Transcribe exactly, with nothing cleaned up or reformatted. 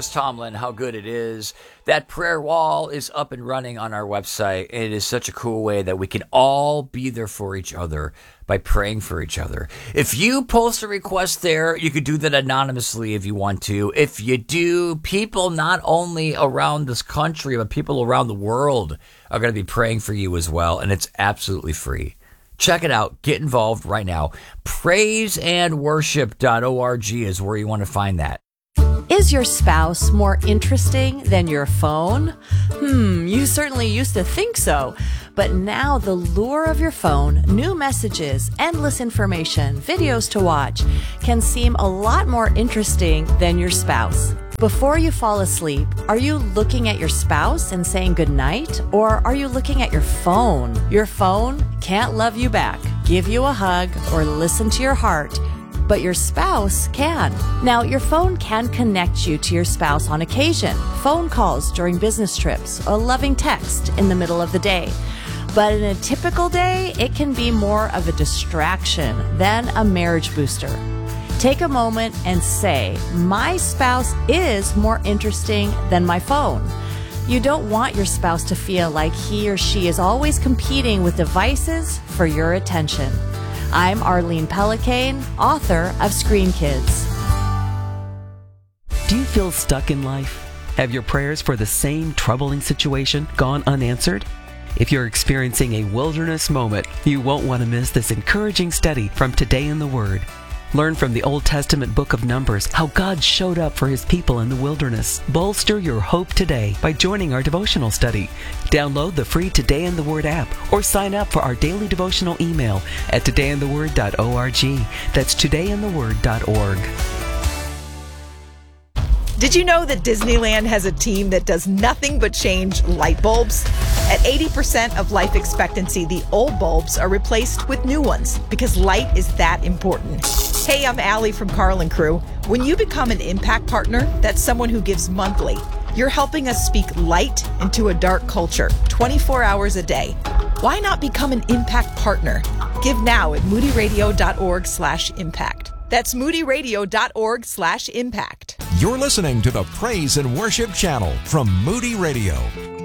Chris Tomlin, how good it is. That prayer wall is up and running on our website. It is such a cool way that we can all be there for each other by praying for each other. If you post a request there, you could do that anonymously if you want to. If you do, people not only around this country, but people around the world are going to be praying for you as well, and it's absolutely free. Check it out. Get involved right now. praise and worship dot org is where you want to find that. Is your spouse more interesting than your phone? Hmm, you certainly used to think so. But now the lure of your phone, new messages, endless information, videos to watch, can seem a lot more interesting than your spouse. Before you fall asleep, are you looking at your spouse and saying goodnight? Or are you looking at your phone? Your phone can't love you back, give you a hug, or listen to your heart, but your spouse can. Now, your phone can connect you to your spouse on occasion, phone calls during business trips, a loving text in the middle of the day. But in a typical day, it can be more of a distraction than a marriage booster. Take a moment and say, my spouse is more interesting than my phone. You don't want your spouse to feel like he or she is always competing with devices for your attention. I'm Arlene Pellicane, author of Screen Kids. Do you feel stuck in life? Have your prayers for the same troubling situation gone unanswered? If you're experiencing a wilderness moment, you won't want to miss this encouraging study from Today in the Word. Learn from the Old Testament book of Numbers how God showed up for His people in the wilderness. Bolster your hope today by joining our devotional study. Download the free Today in the Word app or sign up for our daily devotional email at today in the word dot org. That's today in the word dot org. Did you know that Disneyland has a team that does nothing but change light bulbs? At eighty percent of life expectancy, the old bulbs are replaced with new ones because light is that important. Hey, I'm Allie from Carl and Crew. When you become an Impact Partner, that's someone who gives monthly. You're helping us speak light into a dark culture, twenty-four hours a day. Why not become an Impact Partner? Give now at moody radio dot org slash impact. That's moody radio dot org slash impact. You're listening to the Praise and Worship Channel from Moody Radio.